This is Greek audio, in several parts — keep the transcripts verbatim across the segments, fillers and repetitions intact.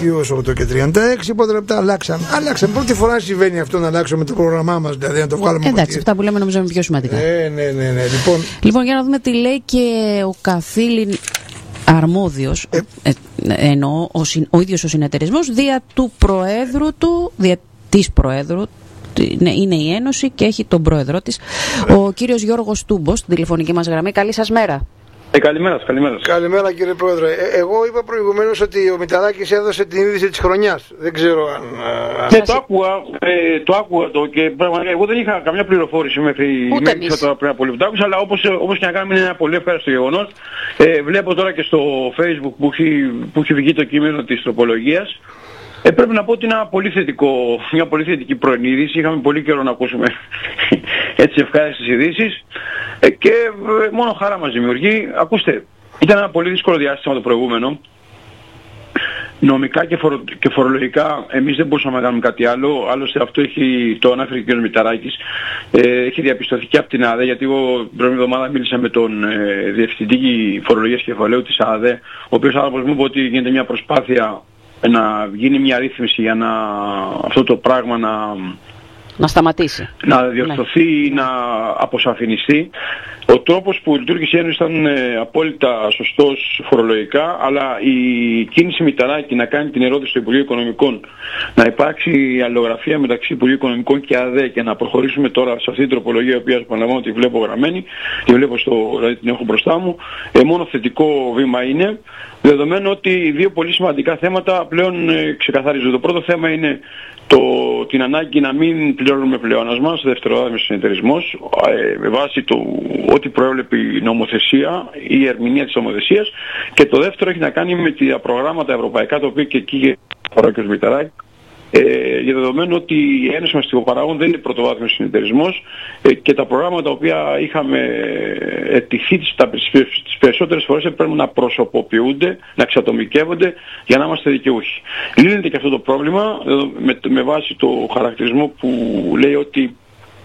ως οκτώ και τριάντα έξι. Πότε λεπτά αλλάξαν. Αλλάξαν. Πρώτη φορά συμβαίνει αυτό να αλλάξουμε το πρόγραμμά μας, δηλαδή να το βγάλουμε. Εντάξει, αυτά που λέμε νομίζω είναι πιο σημαντικά. Ναι, ναι, ναι, ναι. Λοιπόν, λοιπόν, για να δούμε τι λέει και ο καθήλυν αρμόδιος, ε, ε, εννοώ ο, ο ίδιος ο συνεταιρισμός, δια του Προέδρου του, δια της Προέδρου. Ναι, είναι η Ένωση και έχει τον πρόεδρό της, ο κύριος Γιώργος Τούμπος, στην τηλεφωνική μας γραμμή. Καλή σας μέρα. Ε, καλημέρα σας, καλημέρα σας. Καλημέρα κύριε Πρόεδρε. Ε, εγώ είπα προηγουμένως ότι ο Μητσοτάκης έδωσε την είδηση της χρονιάς. Δεν ξέρω αν... Ναι, το άκουγα, ε, το άκουγα το και πραγματικά εγώ δεν είχα καμιά πληροφόρηση μέχρι, μέχρι τώρα πριν από λίγο. Το άκουσα, αλλά όπως, όπως και να κάνουμε είναι ένα πολύ ευχάριστο γεγονός. Ε, βλέπω τώρα και στο Facebook που έχει, που έχει βγει το κείμενο της τροπολογίας. Ε, πρέπει να πω ότι είναι ένα πολύ θετικό, μια πολύ θετική προενίδηση. Είχαμε πολύ καιρό να ακούσουμε έτσι ευχάριστες ειδήσεις ε, και ε, μόνο χαρά μας δημιουργεί. Ακούστε, ήταν ένα πολύ δύσκολο διάστημα το προηγούμενο. Νομικά και, φορο, και φορολογικά εμείς δεν μπορούσαμε να κάνουμε κάτι άλλο. Άλλωστε αυτό έχει, το ανάφερε και ο κ. Μηταράκης. Ε, έχει διαπιστωθεί και από την ΑΔΕ, γιατί εγώ την προηγούμενη εβδομάδα μίλησα με τον ε, Διευθυντή Φορολογίας Κεφαλαίου της ΑΔΕ, ο οποίος άνθρωπος μου είπε ότι γίνεται μια προσπάθεια να γίνει μια ρύθμιση για να αυτό το πράγμα να, να σταματήσει, να διορθωθεί ή ναι. να αποσαφινιστεί. Ο τρόπος που λειτουργήσε η Ένωση ήταν ε, απόλυτα σωστός φορολογικά, αλλά η κίνηση Μηταράκη να κάνει την ερώτηση στο Υπουργείο Οικονομικών, να υπάρξει αλληλογραφία μεταξύ Υπουργείου Οικονομικών και ΑΔΕ και να προχωρήσουμε τώρα σε αυτή την τροπολογία, η οποία επαναλαμβάνω ότι βλέπω γραμμένη, τη βλέπω στο, δηλαδή την έχω μπροστά μου, ε, μόνο θετικό βήμα είναι, δεδομένου ότι δύο πολύ σημαντικά θέματα πλέον ε, ξεκαθαρίζονται. Το πρώτο θέμα είναι το, την ανάγκη να μην πληρώνουμε πλεόνασμα στο δευτεροδάμιο συνεταιρισμός, ε, με βάση το ό,τι προέβλεπε η νομοθεσία ή η ερμηνεία της νομοθεσίας, και το δεύτερο έχει να κάνει με τα προγράμματα ευρωπαϊκά, τα οποία και εκεί αφορά και ο Μηταράκη, ε, για δεδομένου ότι η Ένωση Μαστιγοπαραγών δεν είναι πρωτοβάθμιος συνεταιρισμός ε, και τα προγράμματα τα οποία είχαμε ετηθεί τις περισσότερες φορές πρέπει να προσωποποιούνται, να εξατομικεύονται για να είμαστε δικαιούχοι. Λύνεται και αυτό το πρόβλημα με, με βάση το χαρακτηρισμό που λέει ότι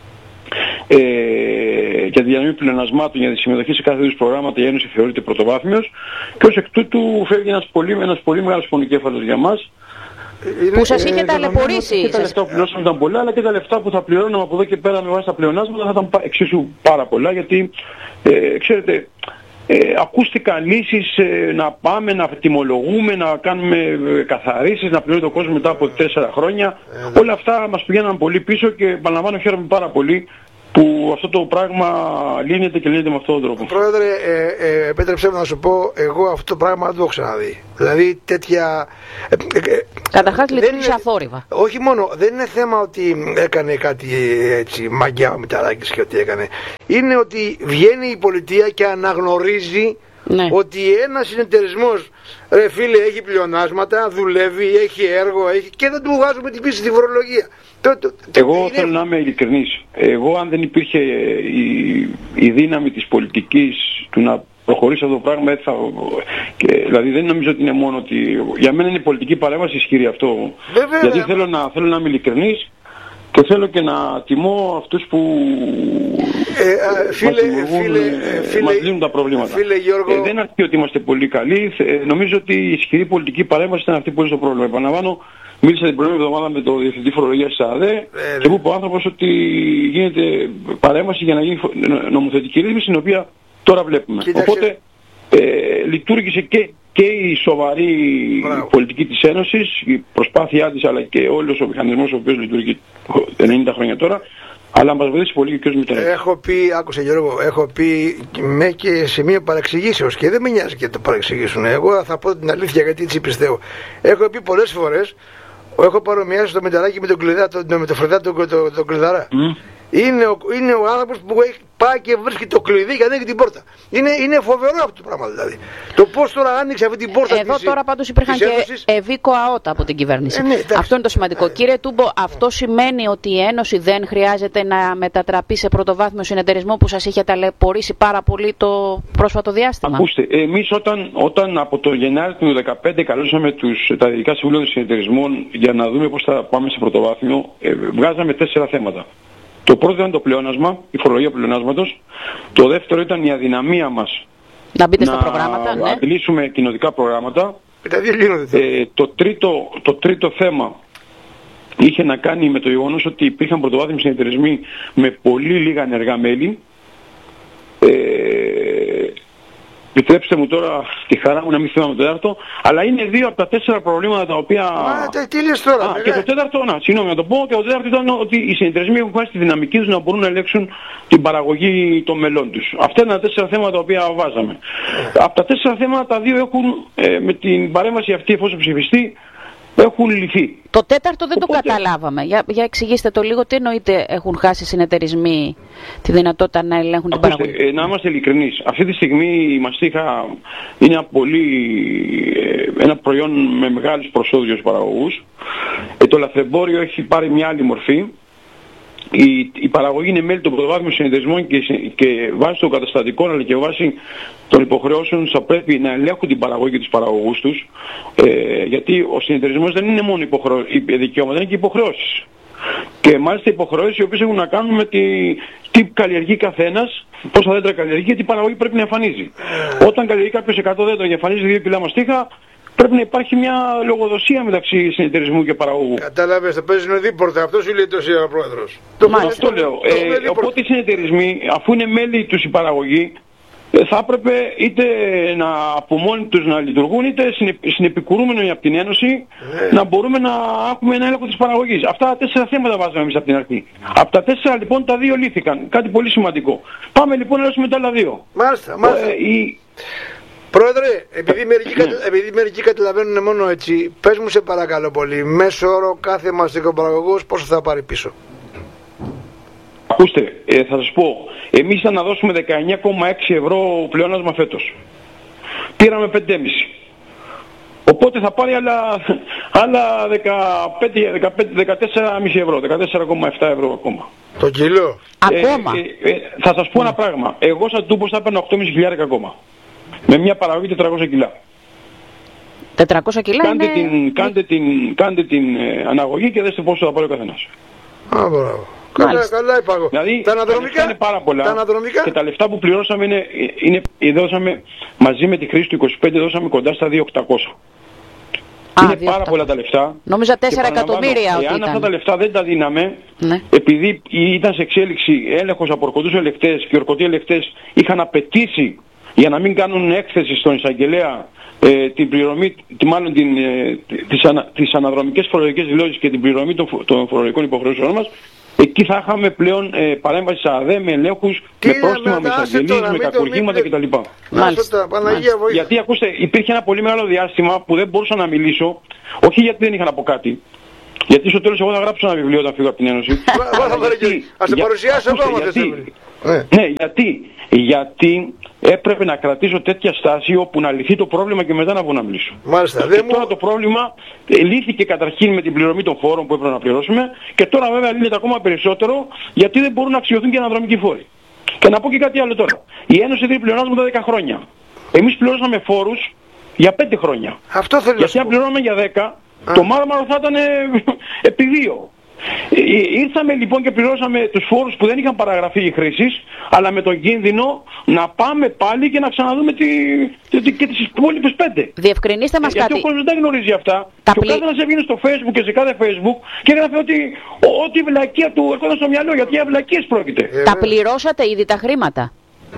Ε, για τη διανομή πλεονασμάτων για τη συμμετοχή σε κάθε είδους προγράμματα η Ένωση θεωρείται πρωτοβάθμιος και ως εκ τούτου φεύγει ένας πολύ, ένας πολύ μεγάλος πονοκέφαλος για μας. Που σας είχε ταλαιπωρήσει. Και τα λεφτά που πληρώσαμε ήταν πολλά, αλλά και τα λεφτά που θα πληρώναμε από εδώ και πέρα με βάση τα πλεονάσματα θα ήταν εξίσου πάρα πολλά, γιατί ε, ξέρετε, ε, ακούστηκαν λύσεις ε, να πάμε, να τιμολογούμε, να κάνουμε ε, καθαρίσεις, να πληρώνει το κόσμο μετά από τέσσερα χρόνια. Ε, όλα αυτά μας πηγαίναν πολύ πίσω και επαναλαμβάνω χαίρομαι πάρα πολύ που αυτό το πράγμα λύνεται και λύνεται με αυτόν τον τρόπο. Πρόεδρε, ε, ε, επέτρεψέ μου να σου πω, εγώ αυτό το πράγμα δεν το έχω ξαναδεί. Δηλαδή τέτοια... Ε, ε, Καταρχάς λειτουργήσε αθόρυβα. Όχι μόνο, δεν είναι θέμα ότι έκανε κάτι έτσι μαγιά ο Μηταράκης και ότι έκανε. Είναι ότι βγαίνει η πολιτεία και αναγνωρίζει ναι. ότι ένας συνεταιρισμός, ρε φίλε, έχει πλεονάσματα, δουλεύει, έχει έργο, έχει... και δεν του βγάζουμε την πίστη στη φορολογία. Το, το, το, Εγώ είναι... θέλω να είμαι ειλικρινής. Εγώ αν δεν υπήρχε η, η δύναμη της πολιτικής του να προχωρήσει αυτό το πράγμα, έτσι θα... και, δηλαδή δεν νομίζω ότι είναι μόνο ότι... Για μένα είναι η πολιτική παρέμβαση ισχυρή αυτό. Βέβαια, γιατί θέλω να, θέλω να είμαι ειλικρινής και θέλω και να τιμώ αυτούς που ε, φίλε, μας, φίλε, φίλε, μας λύνουν τα προβλήματα. Φίλε, Γιώργο... ε, δεν αρκεί ότι είμαστε πολύ καλοί. Ε, νομίζω ότι η ισχυρή πολιτική παρέμβαση ήταν αυτή που είναι στο πρόβλημα. Επαναλαμβάνω, μίλησα την προηγούμενη εβδομάδα με τον Διευθυντή Φορολογίας της ΑΔΕ ε, και μου είπε ο άνθρωπος ότι γίνεται παρέμβαση για να γίνει νομοθετική ρύθμιση, την οποία τώρα βλέπουμε. Κοίταξε. Οπότε ε, λειτουργήσε και, και η σοβαρή Μπράβο. πολιτική της Ένωσης, η προσπάθειά της, αλλά και όλος ο μηχανισμός ο οποίος λειτουργεί ενενήντα χρόνια τώρα, αλλά μας βοήθησε πολύ και ο κ. Μηταράκης. Έχω πει, άκουσε Γιώργο, έχω πει με και σε μία παρεξηγήσεως και δεν με νοιάζει και το παρεξηγήσουν. Εγώ θα πω την αλήθεια γιατί έτσι πιστεύω. Έχω πει πολλές φορές, έχω παρομοιάσει το Μηταράκη με τον κλειδά, το, με το Φρεδά τον το, το, το κλειδαρά. Mm. Είναι ο, είναι ο άνθρωπος που έχει πάει και βρίσκει το κλειδί και ανοίγει την πόρτα. Είναι, είναι φοβερό αυτό το πράγμα δηλαδή. Το πώς τώρα άνοιξε αυτή την πόρτα. Εδώ της, τώρα πάντως υπήρχαν και ευήκο αότα από την κυβέρνηση. Ε, ναι, αυτό είναι το σημαντικό. Ε, Κύριε Τούμπο, αυτό σημαίνει ότι η Ένωση δεν χρειάζεται να μετατραπεί σε πρωτοβάθμιο συνεταιρισμό που σας είχε ταλαιπωρήσει πάρα πολύ το πρόσφατο διάστημα? Ακούστε, εμείς όταν, όταν από το Γενάρη του δύο χιλιάδες δεκαπέντε καλούσαμε τους, τα ειδικά συμβούλια των συνεταιρισμών για να δούμε πώς θα πάμε σε πρωτοβάθμιο, ε, βγάζαμε τέσσερα θέματα. Το πρώτο ήταν το πλεόνασμα, η φορολογία πλεονάσματος. Το δεύτερο ήταν η αδυναμία μας να μπείτε να στα προγράμματα, ναι. αντιλήσουμε κοινοτικά προγράμματα. Τα δύο λύνονται. Ε, το, τρίτο, το τρίτο θέμα είχε να κάνει με το γεγονός ότι υπήρχαν πρωτοβάθμιοι συνεταιρισμοί με πολύ λίγα ενεργά μέλη. Ε, Επιτρέψτε μου τώρα τη χαρά μου να μην θυμάμαι το τέταρτο, αλλά είναι δύο από τα τέσσερα προβλήματα τα οποία... Μα τι λες τώρα, Α, και το τέταρτο, να, συγγνώμη να το πω, και το τέταρτο ήταν ότι οι συνεταιρισμοί έχουν χάσει τη δυναμική τους να μπορούν να ελέγξουν την παραγωγή των μελών τους. Αυτά είναι τα τέσσερα θέματα τα οποία βάζαμε. Yeah. Από τα τέσσερα θέματα τα δύο έχουν ε, με την παρέμβαση αυτή, εφόσον ψηφιστεί, έχουν λυθεί. Το τέταρτο δεν Οπότε... το καταλάβαμε. Για, για εξηγήστε το λίγο, τι εννοείται έχουν χάσει οι συνεταιρισμοί τη δυνατότητα να ελέγχουν την Ακούστε, παραγωγή. Ε, να είμαστε ειλικρινείς. Αυτή τη στιγμή η μαστίχα είναι ένα, πολύ, ε, ένα προϊόν με μεγάλους προσώδιους παραγωγούς. Ε, το λαθρεμπόριο έχει πάρει μια άλλη μορφή. Η, η παραγωγή είναι μέλη των πρωτοβάθμιων συνεταιρισμών και, και βάσει των καταστατικών αλλά και βάσει των υποχρεώσεων θα πρέπει να ελέγχουν την παραγωγή και τους παραγωγούς τους, ε, γιατί ο συνεταιρισμός δεν είναι μόνο υποχρεω... δικαιώματα, είναι και υποχρεώσεις. Και μάλιστα υποχρεώσεις οι οποίες έχουν να κάνουν με τη, τι καλλιεργεί καθένας, πόσα δέντρα καλλιεργεί και τι παραγωγή πρέπει να εμφανίζει. Όταν καλλιεργεί κάποιος εκατό δέντρα και εμφανίζει δύο κιλά μαστίχα, πρέπει να υπάρχει μια λογοδοσία μεταξύ συνεταιρισμού και παραγωγού. Κατάλαβες, θα παίζουν δίπορτα. Αυτό σου λέει τόσο ο πρόεδρος. Το αυτό λέω. Ε, οπότε οι συνεταιρισμοί, αφού είναι μέλη τους η παραγωγή, θα έπρεπε είτε να από μόνοι τους να λειτουργούν, είτε συνεπικουρούμενοι από την Ένωση ναι. να μπορούμε να έχουμε ένα έλεγχο της παραγωγής. Αυτά τα τέσσερα θέματα βάζαμε εμείς από την αρχή. Από τα τέσσερα λοιπόν τα δύο λύθηκαν. Κάτι πολύ σημαντικό. Πάμε λοιπόν να λύσουμε τα άλλα δύο. Μάλιστα, μάλιστα. Ε, η... Πρόεδρε, επειδή μερικοί, ναι. κατα... επειδή μερικοί καταλαβαίνουν μόνο έτσι, πες μου σε παρακαλώ πολύ, μέσο όρο κάθε μαστικοπαραγωγός πόσο θα πάρει πίσω? Ακούστε, ε, θα σας πω, εμείς θα να δώσουμε δεκαεννιά κόμμα έξι ευρώ πλεόνασμα φέτος. Πήραμε πέντε κόμμα πέντε. Οπότε θα πάρει άλλα, άλλα δεκαπέντε, δεκαπέντε, δεκατέσσερα κόμμα πέντε ευρώ, δεκατέσσερα κόμμα επτά ευρώ ακόμα. Το κιλό. Ακόμα. Ε, ε, ε, θα σας πω mm. ένα πράγμα. Εγώ σαν τούμπος θα παίρνω οκτώ κόμμα πέντε χιλιάδες ακόμα. Με μια παραγωγή τετρακόσια κιλά. τετρακόσια κιλά κάντε είναι... Την, κάντε την, κάντε την ε, αναγωγή και δέστε πόσο θα πάρει ο καθένας. Α, μπράβο. Καλά, καλά είπα εγώ. Δηλαδή, τα αναδρομικά είναι πάρα πολλά τα αναδρομικά. Και τα λεφτά που πληρώσαμε είναι, είναι, δώσαμε, μαζί με τη χρήση του είκοσι πέντε δώσαμε κοντά στα δύο χιλιάδες οκτακόσια. Α, είναι πάρα πολλά τα λεφτά. Νόμιζα τέσσερα εκατομμύρια ότι εάν ήταν. αυτά τα λεφτά δεν τα δίναμε, ναι. επειδή ήταν σε εξέλιξη έλεγχος από ορκωτούς ελεκτές και οι ορκωτοί ελεκτές είχαν απαιτήσει για να μην κάνουν έκθεση στον εισαγγελέα ε, την πληρωμή, τη, μάλλον την, ε, τις, ανα, τις αναδρομικές φορολογικές δηλώσεις και την πληρωμή των, των φορολογικών υποχρεώσεων μας, εκεί θα είχαμε πλέον ε, παρέμβαση σε ΑΔΕ, με ελέγχους, με πρόστιμα, με εισαγγελίες, με κακουργήματα κτλ. Μάλιστα, Παναγία βοήθεια. Γιατί ακούστε, υπήρχε ένα πολύ μεγάλο διάστημα που δεν μπορούσα να μιλήσω, όχι γιατί δεν είχα να πω κάτι. Γιατί στο τέλος εγώ θα γράψω ένα βιβλίο όταν φύγω από την Ένωση. Ας το παρουσιάσω εδώ άμα θες. Ναι, γιατί, γιατί έπρεπε να κρατήσω τέτοια στάση όπου να λυθεί το πρόβλημα και μετά να βγω να μιλήσω. Μάλιστα. Και τώρα το πρόβλημα λύθηκε καταρχήν με την πληρωμή των φόρων που έπρεπε να πληρώσουμε και τώρα βέβαια λύνεται ακόμα περισσότερο γιατί δεν μπορούν να αξιωθούν και αναδρομικοί φόροι. Και να πω και κάτι άλλο τώρα. Η Ένωση δίνει πλεονάσματα δέκα χρόνια. Εμείς πληρώσαμε φόρους για πέντε χρόνια. Αυτό θέλω. Γιατί αν πληρώναμε για δέκα, Α. το μάρμαρο θα ήταν επί δύο. Ήρθαμε λοιπόν και πληρώσαμε τους φόρους που δεν είχαν παραγραφεί οι χρήσεις, αλλά με τον κίνδυνο να πάμε πάλι και να ξαναδούμε τη, τη, και τις υπόλοιπες πέντε. Διευκρινίστε μας γιατί κάτι. Γιατί ο κόσμος δεν γνωρίζει αυτά. Τα και πλη... ο καθένας έβγαινε στο Facebook και σε κάθε Facebook και έγραφε ότι ό,τι βλακεία του έρχονταν στο μυαλό, γιατί για βλακίες πρόκειται. Ε, τα πληρώσατε ήδη τα χρήματα?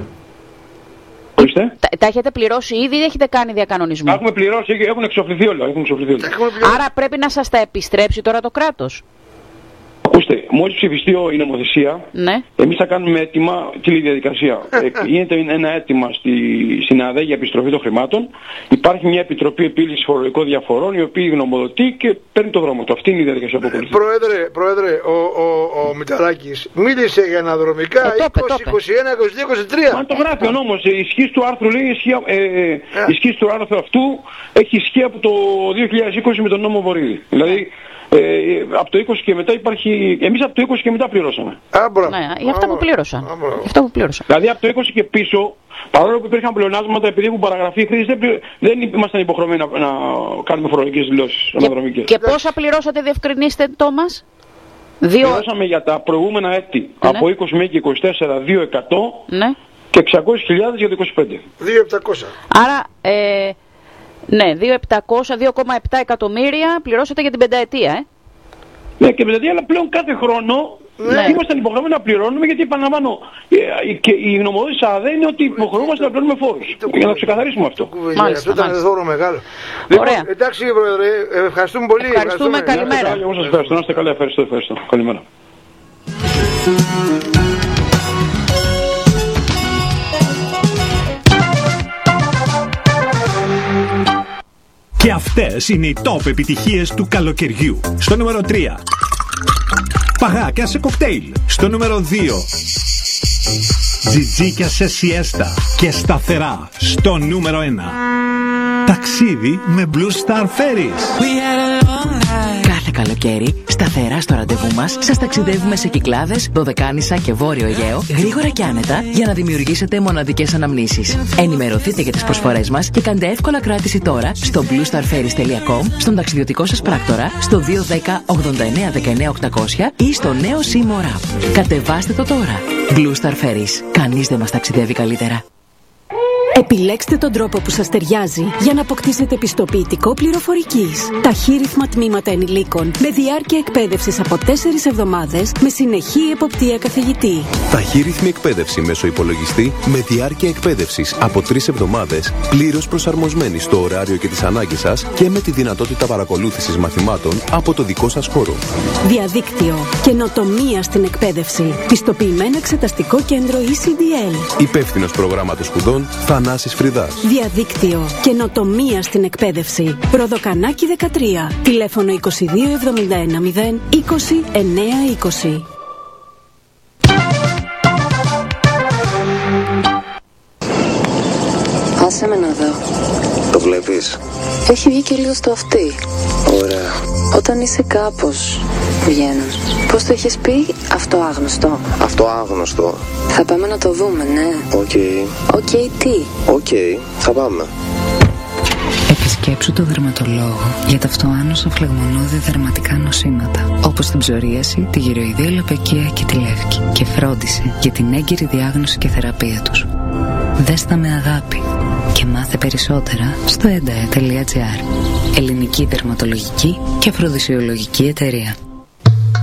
Τα, τα έχετε πληρώσει ήδη ή έχετε κάνει διακανονισμό? Έχουμε πληρώσει, έχουν εξοφληθεί όλα. Έχουν εξοφληθεί όλα. Άρα πρέπει να σας τα επιστρέψει τώρα το κράτος? Ακούστε, μόλις ψηφιστεί η νομοθεσία, ναι. εμείς θα κάνουμε έτοιμα τη διαδικασία. ε, γίνεται ένα έτοιμα στη, στην ΑΔΕ για επιστροφή των χρημάτων. Υπάρχει μια επιτροπή επίλυσης φορολογικών διαφορών, η οποία γνωμοδοτεί και παίρνει το δρόμο του. Αυτή είναι η διαδικασία που ακολουθεί. Πρόεδρε, πρόεδρε, ο, ο, ο Μητσαράκης μίλησε για αναδρομικά είκοσι, είκοσι ένα, είκοσι δύο, είκοσι τρία. Αν το γράφει ο νόμος, η ισχύς του άρθρου λέει, ισχύ, ε, ε, ισχύς του άρθρου αυτού έχει ισχύ από το δύο χιλιάδες είκοσι με τον νόμο Βορύδη. Δηλαδή, Ε, από το είκοσι και μετά υπάρχει. Εμείς από το είκοσι και μετά πληρώσαμε. Άμπρα. Ναι, για αυτά που πλήρωσα. αυτά που πλήρωσα. Δηλαδή από το είκοσι και πίσω, παρόλο που υπήρχαν πλεονάσματα, επειδή έχουν παραγραφεί οι χρήσεις, δεν, πλη... δεν ήμασταν υποχρεωμένοι να, να κάνουμε φορολογικές δηλώσεις αναδρομικές. Και, και πόσα πληρώσατε, διευκρινίστε το μας? Δύο... Πληρώσαμε για τα προηγούμενα έτη, ναι. από είκοσι μέχρι είκοσι τέσσερα, δύο χιλιάδες εκατό ναι. και εξακόσιες χιλιάδες για το είκοσι πέντε. δύο χιλιάδες επτακόσια. Άρα, ε, Ναι, δύο επτακόσια, δύο κόμμα επτά εκατομμύρια πληρώσατε για την πενταετία, ε. Ναι, και πενταετία, αλλά πλέον κάθε χρόνο ναι. Ήμασταν υποχρεωμένοι να πληρώνουμε, γιατί επαναλαμβάνω, και η γνωμοδότηση ΑΔΕ είναι ότι υποχρεωόμαστε να πληρώνουμε φόρους. Για να ξεκαθαρίσουμε αυτό. Μάλιστα, αυτό ήταν δώρο μεγάλο. Λοιπόν, εντάξει, Πρόεδρε, ευχαριστούμε πολύ. Ευχαριστούμε, ευχαριστούμε. Καλημέρα. Εγώ σας ευχαριστώ, να είστε καλά, ευχαριστώ, ευχαριστώ. Καλημέρα. Και αυτές είναι οι top επιτυχίες του καλοκαιριού. Στο νούμερο τρία. Παγάκια σε κοκτέιλ. Στο νούμερο δύο. Τζιτζίκια σε σιέστα και σταθερά. Στο νούμερο ένα. Ταξίδι με Blue Star Ferries. Κάθε καλοκαίρι, σταθερά στο ραντεβού μας, σας ταξιδεύουμε σε Κυκλάδες, Δωδεκάνησα και Βόρειο Αιγαίο, γρήγορα και άνετα, για να δημιουργήσετε μοναδικές αναμνήσεις. Ενημερωθείτε για τις προσφορές μας και κάντε εύκολα κράτηση τώρα στο blue star ferries τελεία com, στον ταξιδιωτικό σας πράκτορα, στο δύο ένα μηδέν ογδόντα εννέα δεκαεννέα οκτακόσια ή στο νέο Simo App. Κατεβάστε το τώρα. Blue Star Ferries. Κανείς δεν μας ταξιδεύει καλύτερα. Επιλέξτε τον τρόπο που σας ταιριάζει για να αποκτήσετε πιστοποιητικό πληροφορικής. Ταχύρυθμα τμήματα ενηλίκων με διάρκεια εκπαίδευσης από τέσσερις εβδομάδες με συνεχή εποπτεία καθηγητή. Ταχύρυθμη εκπαίδευση μέσω υπολογιστή με διάρκεια εκπαίδευσης από τρεις εβδομάδες, πλήρως προσαρμοσμένη στο ωράριο και τις ανάγκες σας και με τη δυνατότητα παρακολούθησης μαθημάτων από το δικό σας χώρο. Διαδίκτυο. Καινοτομία στην εκπαίδευση. Πιστοποιημένο εξεταστικό κέντρο ι σι ντι ελ. Υπεύθυνος προγράμματος σπουδών Θανάσης Φρυδάς. Διαδίκτυο. Καινοτομία στην εκπαίδευση. Ροδοκανάκι δεκατρία. Τηλέφωνο είκοσι δύο εβδομήντα ένα μηδέν είκοσι εννέα είκοσι. Άσε με να δω. Το βλέπεις? Έχει βγει και λίγο στο αυτί. Ωραία. Όταν είσαι κάπως, βγαίνουν. Πώς το έχεις πει? Αυτοάγνωστο. Αυτοάγνωστο. Θα πάμε να το δούμε, ναι. Οκ. Okay. Οκ, okay, τι? Οκ, okay, θα πάμε. Επισκέψου το δερματολόγο για τα αυτοάνωσα φλεγμονώδη δερματικά νοσήματα, όπως την ψωρίαση, τη γυροειδία λαπαικία και τη λεύκη, και φρόντισε για την έγκυρη διάγνωση και θεραπεία τους. Δες τα με αγάπη και μάθε περισσότερα στο ένταε τελεία τζι άρ. Ελληνική δερματολογική και αφροδισιολογική εταιρεία.